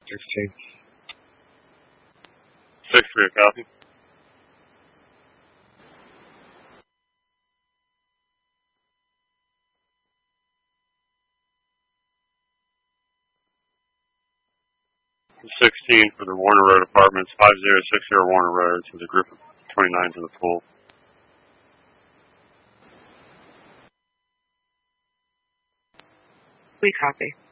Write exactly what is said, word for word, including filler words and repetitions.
Sixteen. Six for your copy. Sixteen for the Warner Road Apartments, five zero six zero Warner Road, to the group of twenty-nine to the pool. We copy.